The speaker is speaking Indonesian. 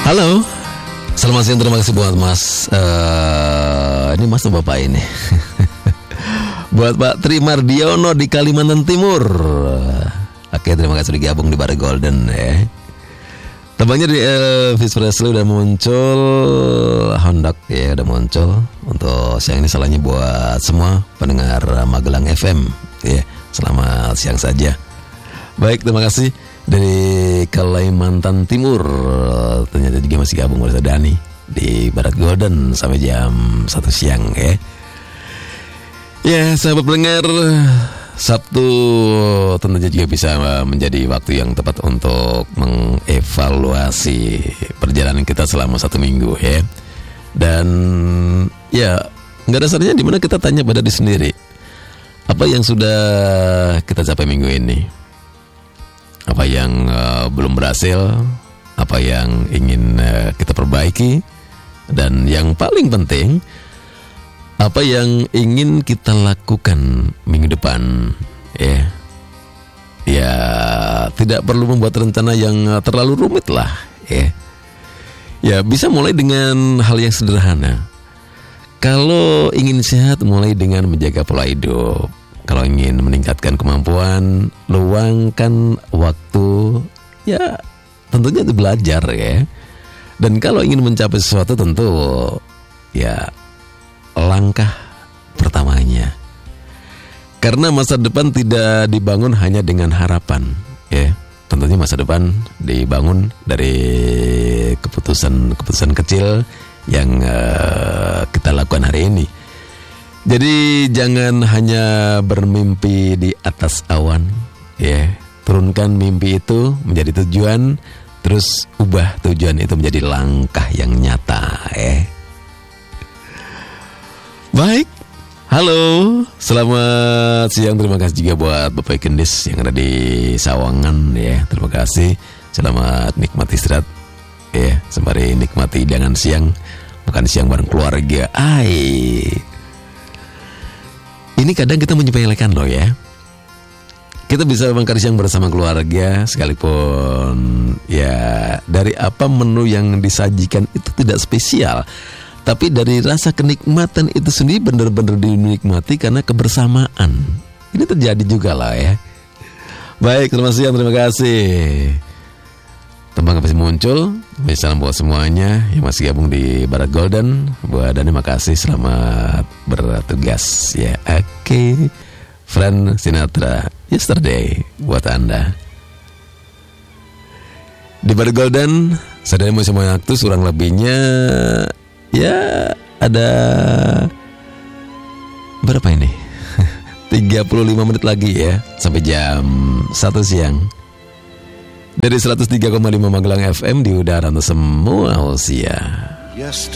Halo, selamat siang, terima kasih buat Mas. Ini Mas tuh Bapak ini. Buat Pak Tri Mardiono di Kalimantan Timur. Oke, terima kasih sudah gabung di Bar Golden ya. Tebaknya di Elvis Presley udah muncul, Honda ya udah muncul. Untuk siang ini salahnya buat semua pendengar Magelang FM ya. Selamat siang saja. Baik, terima kasih dari Kalimantan Timur. Ternyata juga masih gabung bersama Dani di Barat Golden sampai jam 1 siang ya. Ya, sahabat pendengar, Sabtu tentunya juga bisa menjadi waktu yang tepat untuk mengevaluasi perjalanan kita selama 1 minggu ya. Dan ya, nggak dasarnya dimana kita tanya pada diri sendiri, apa yang sudah kita capai minggu ini, apa yang belum berhasil, apa yang ingin kita perbaiki, dan yang paling penting, apa yang ingin kita lakukan minggu depan ya. Ya, tidak perlu membuat rencana yang terlalu rumit lah ya. Ya, bisa mulai dengan hal yang sederhana. Kalau ingin sehat, mulai dengan menjaga pola hidup. Kalau ingin meningkatkan kemampuan, luangkan waktu ya tentunya untuk belajar ya. Dan kalau ingin mencapai sesuatu, tentu ya langkah pertamanya. Karena masa depan tidak dibangun hanya dengan harapan ya. Tentunya masa depan dibangun dari keputusan kecil yang kita lakukan hari ini. Jadi jangan hanya bermimpi di atas awan ya. Turunkan mimpi itu menjadi tujuan, terus ubah tujuan itu menjadi langkah yang nyata ya. Baik, halo, selamat siang. Terima kasih juga buat Bapak Kendis yang ada di Sawangan ya. Terima kasih. Selamat nikmati istirahat ya, sembari nikmati hidangan siang, makan siang bareng keluarga. Ini kadang kita menyepelekan loh ya. Kita bisa makan siang bersama keluarga, sekalipun ya dari apa menu yang disajikan itu tidak spesial, tapi dari rasa kenikmatan itu sendiri benar-benar dinikmati karena kebersamaan. Ini terjadi juga lah ya. Baik, selamat siang, terima kasih. Tembang masih muncul. Salam buat semuanya yang masih gabung di Barat Golden. Buat Dani, makasih, selamat bertugas ya. Oke, Frank Sinatra, Yesterday buat Anda. Di Barat Golden, sadari mau semua waktu kurang lebihnya ya ada berapa ini? 35 menit lagi ya sampai jam 1 siang. Dari 103,5 Magelang FM di udara untuk semua usia.